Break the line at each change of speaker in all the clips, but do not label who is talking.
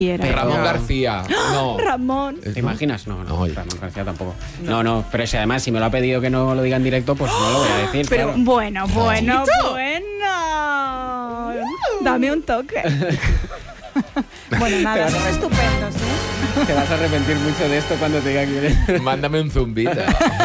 Ramón García. No.
Ramón.
¿Te imaginas? No,
Oye.
Ramón García tampoco. No, pero si además si me lo ha pedido que no lo diga en directo, pues no lo voy a decir.
Pero
claro.
bueno. Dame un toque. Bueno, nada, son estupendos, ¿eh?
Te vas a arrepentir mucho de esto cuando te diga que...
Mándame un zumbita.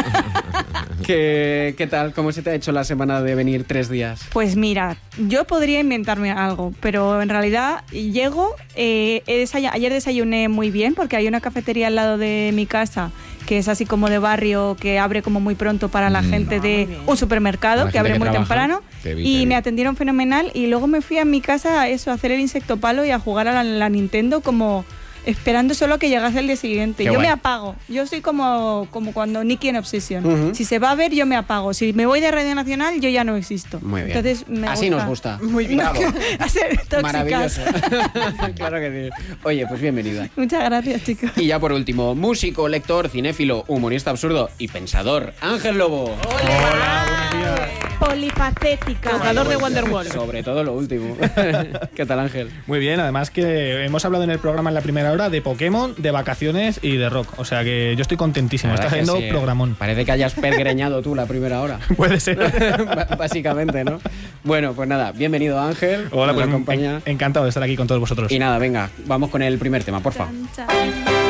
¿Qué tal? ¿Cómo se te ha hecho la semana de venir 3 días?
Pues mira, yo podría inventarme algo, pero en realidad llego, ayer desayuné muy bien porque hay una cafetería al lado de mi casa que es así como de barrio, que abre como muy pronto para la gente de un supermercado, que abre muy temprano, y me atendieron fenomenal, y luego me fui a mi casa a hacer el insecto palo y a jugar a la Nintendo como... esperando solo que llegase el día siguiente. Yo me apago. Yo soy como cuando Nicky en Obsession. Si se va a ver, yo me apago. Si me voy de Radio Nacional, yo ya no existo.
Muy bien.
Entonces,
así nos gusta.
Muy bien. A ser tóxicas.
Maravilloso. Claro que sí. Oye, pues bienvenida.
Muchas gracias, chicos.
Y ya por último, músico, lector, cinéfilo, humorista absurdo y pensador, Ángel Lobo.
Hola, buenos días.
Polifacética.
Jugador de Wonderwall.
Sobre todo lo último. ¿Qué tal, Ángel?
Muy bien, además que hemos hablado en el programa en la primera hora de Pokémon, de vacaciones y de rock. O sea que yo estoy contentísimo, estás haciendo programón.
Parece que hayas pergreñado tú la primera hora.
Puede ser.
Básicamente, ¿no? Bueno, pues nada, bienvenido, Ángel.
Hola,
nos
pues
acompaña.
encantado de estar aquí con todos vosotros.
Y nada, venga, vamos con el primer tema, porfa.
Chan, chan.